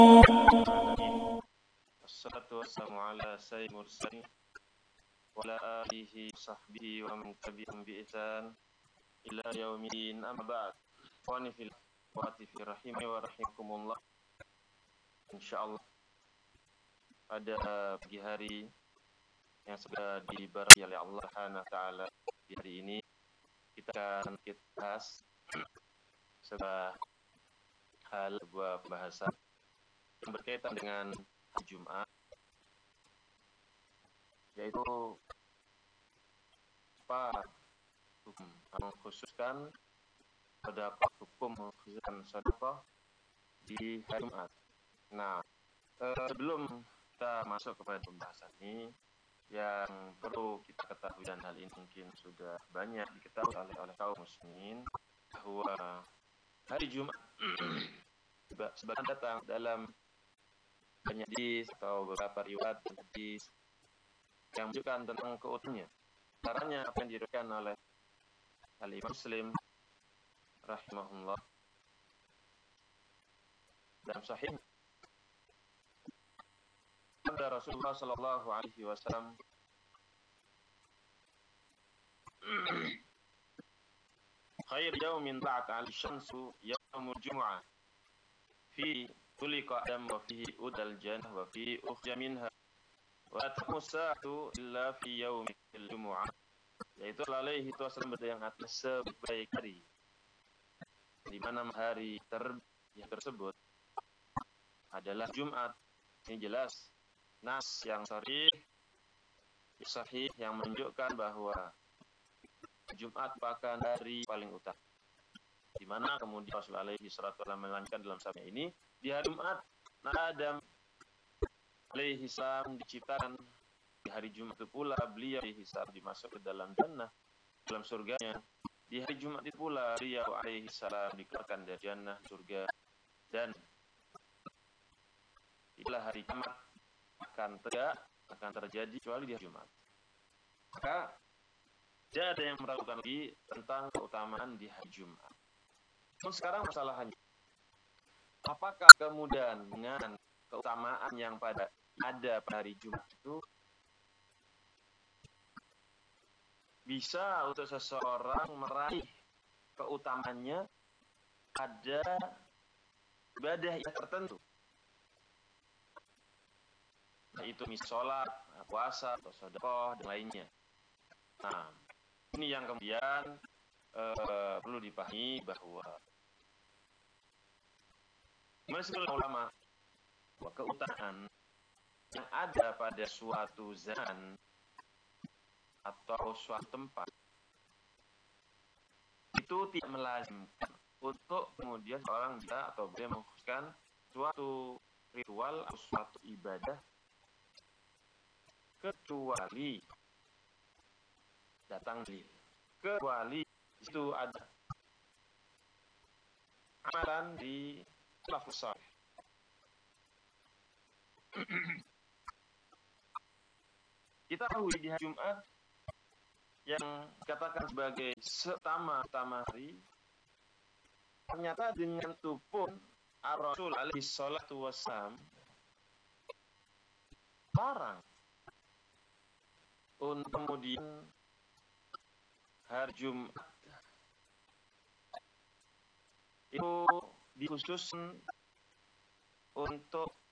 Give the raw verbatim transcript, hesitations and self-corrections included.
Alamin. Wassalatu wassalamu ala sayyidil mursalin wa ala alihi sahbihi wa man tabi'ahum bi ihsan ila yaumil amma ba'd. Wa nifil wa atifi rahimi wa rahimakumullah. Insyaallah pada pagi hari yang sudah diberkahi oleh Allah Subhanahu wa taala di hari ini kita akan kita bahas sebuah hal sebuah bahasan yang berkaitan dengan hari Jumat, yaitu apa hukum mengkhususkan sedekah, hukum mengkhususkan sedekah di hari Jumat. Nah, eh, sebelum kita masuk kepada pembahasan ini, yang perlu kita ketahui dan hal ini mungkin sudah banyak diketahui oleh oleh kaum muslimin bahwa hari Jumat sebagian datang dalam banyak hadis atau beberapa riwayat hadis yang menunjukkan tentang keutamaannya. Caranya apa yang diriwayatkan oleh Al-Imam Muslim rahimahullah dalam sahih sabda Rasulullah sallallahu alaihi wasallam, khair yaumin ta'at al-syamsu yaumul jumu'ah fi khuliqa adam wa fihi udal jannah wa fihi ukhja minha wa taqumu sa'atu illa fi yaumil jumu'ah, yaitu alaihi wasallam yang atas sebaik hari di mana hari ter yang tersebut adalah Jumat. Ini jelas nas yang sahih sahih yang menunjukkan bahwa Jumat merupakan hari paling utama, di mana kemudian Rasulullah alaihi salatu wasallam melanjutkan dalam sabda ini, di hari Jumat Adam alaihi salam diciptakan, di hari Jumat itu pula beliau alaihi salam dimasuk ke dalam jannah, dalam surganya. Di hari Jumat itu pula beliau alaihi salam dikeluarkan dari jannah, surga, dan itulah hari Jumat akan tegak akan terjadi kecuali di hari Jumat. Maka tidak ada yang meragukan lagi tentang keutamaan di hari Jumat. Namun sekarang masalahnya, apakah kemudian dengan keutamaan yang pada ada pada hari Jumat itu bisa untuk seseorang meraih keutamaannya ada ibadah yang tertentu, yaitu misal sholat, puasa, atau sedekah dan lainnya. Nah, ini yang kemudian uh, perlu dipahami bahwa menurut ulama bahwa keutamaan yang ada pada suatu zaman atau suatu tempat itu tidak melazimkan untuk kemudian orang bisa atau boleh mengkhususkan suatu ritual atau suatu ibadah, kecuali datang dalil, kecuali itu ada amalan di salafus saleh. Kita tahu di hari Jumat yang dikatakan sebagai setama-tama hari, ternyata dengan itu pun Ar-Rasul alaihi salatu wassalam larang untuk kemudian hari Jumat itu dikhususkan untuk